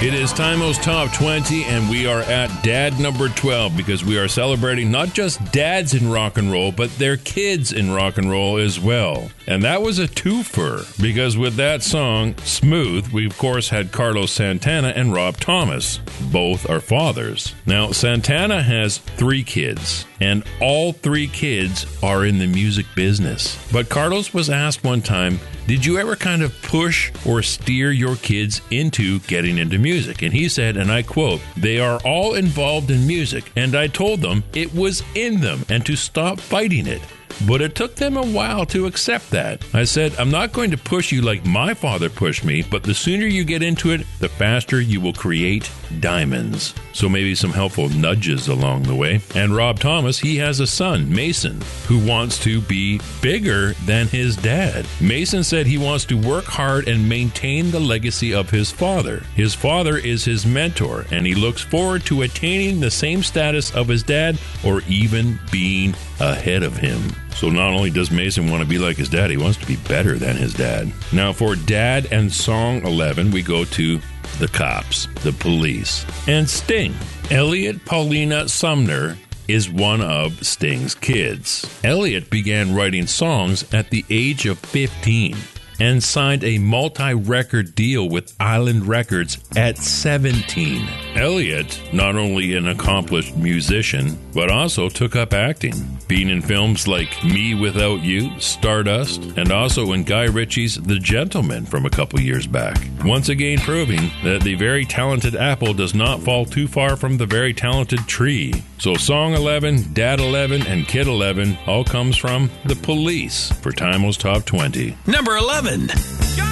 It is Timo's Top 20, and we are at dad number 12 because we are celebrating not just dads in rock and roll, but their kids in rock and roll as well. And that was a twofer because with that song, Smooth, we of course had Carlos Santana and Rob Thomas. Both are fathers. Now, Santana has 3 kids, and all 3 kids are in the music business. But Carlos was asked one time, did you ever kind of push or steer your kids into getting into music? And he said, and I quote, they are all involved in music, and I told them it was in them and to stop fighting it. But it took them a while to accept that. I said, I'm not going to push you like my father pushed me, but the sooner you get into it, the faster you will create diamonds. So maybe some helpful nudges along the way. And Rob Thomas, he has a son, Mason, who wants to be bigger than his dad. Mason said he wants to work hard and maintain the legacy of his father. His father is his mentor, and he looks forward to attaining the same status of his dad or even being ahead of him. So not only does Mason want to be like his dad, he wants to be better than his dad. Now for dad and song 11, we go to the Cops, the Police, and Sting. Elliot Paulina Sumner is one of Sting's kids. Elliot began writing songs at the age of 15 and signed a multi-record deal with Island Records at 17. Elliot, not only an accomplished musician, but also took up acting, being in films like Me Without You, Stardust, and also in Guy Ritchie's The Gentleman from a couple years back. Once again proving that the very talented apple does not fall too far from the very talented tree. So Song 11, Dad 11, and Kid 11 all comes from The Police for Timo's Top 20. Number 11.